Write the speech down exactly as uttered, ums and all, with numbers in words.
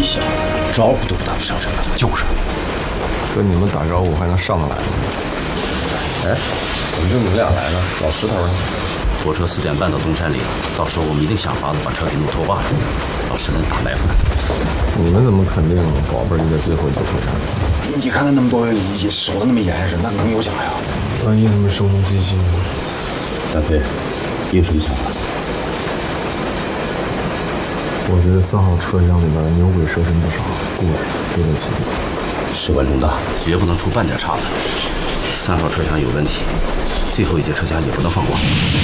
小子，招呼都不打就上车了。 就是，跟你们打招呼还能上得来吗？哎，怎么就你们俩来了？老石头呢？ 火车四点半到东山里，到时候我们一定想法子把车给弄脱袜了。老石在打埋伏呢。 你们怎么肯定宝贝儿就在最后一节车站？ 你看他那么多人也守得那么严实，那能有假呀？ 万一他们声东击西呢？ 大飞，你有什么想法？ 我觉得三号车厢里边牛鬼蛇神不少，故事就在其中。 事关重大，绝不能出半点岔子。三号车厢有问题，最后一节车厢也不能放过。